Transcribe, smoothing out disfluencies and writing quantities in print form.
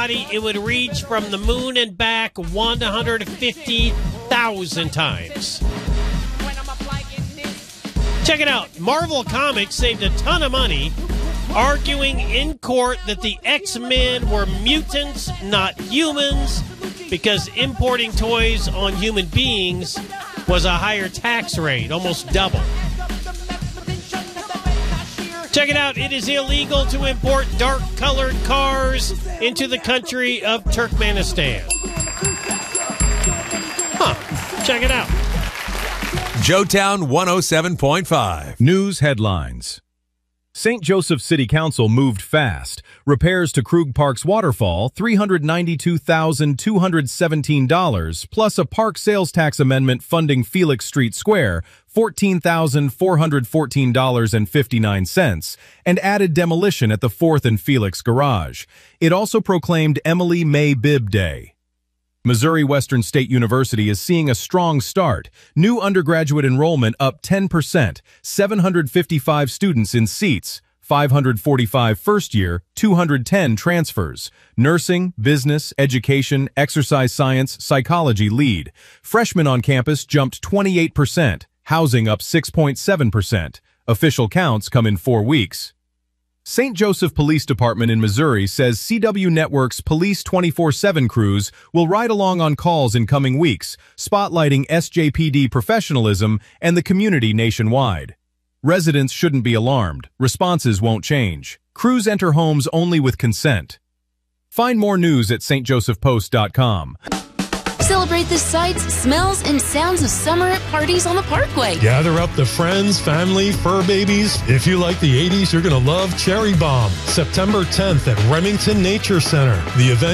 body, it would reach from the moon and back 150,000 times. Check it out. Marvel Comics saved a ton of money arguing in court that the X-Men were mutants, not humans, because importing toys on human beings was a higher tax rate, almost double. Check it out. It is illegal to import dark-colored cars into the country of Turkmenistan. Check it out. Joetown 107.5. News headlines. St. Joseph City Council moved fast. Repairs to Krug Park's waterfall, $392,217, plus a park sales tax amendment funding Felix Street Square, $14,414.59, and added demolition at the 4th and Felix garage. It also proclaimed Emily May Bibb Day. Missouri Western State University is seeing a strong start. New undergraduate enrollment up 10%, 755 students in seats, 545 first year, 210 transfers. Nursing, business, education, exercise science, psychology lead. Freshmen on campus jumped 28%, housing up 6.7%. Official counts come in 4 weeks. St. Joseph Police Department in Missouri says CW Network's Police 24/7 crews will ride along on calls in coming weeks, spotlighting SJPD professionalism and the community nationwide. Residents shouldn't be alarmed. Responses won't change. Crews enter homes only with consent. Find more news at stjosephpost.com. Celebrate the sights, smells, and sounds of summer at parties on the Parkway. Gather up the friends, family, fur babies. If you like the 80s, you're going to love Cherry Bomb. September 10th at Remington Nature Center. The event